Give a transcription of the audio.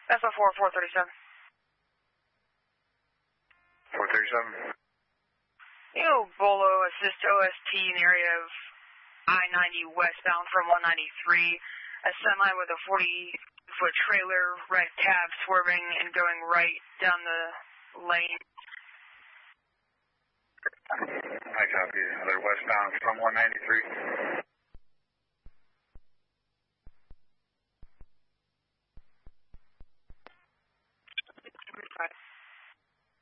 SO4 437. 437. Bolo assist OST in the area of I-90 westbound from 193. A semi with a 40-foot trailer, red cab swerving and going right down the lane. I copy. They're westbound from 193.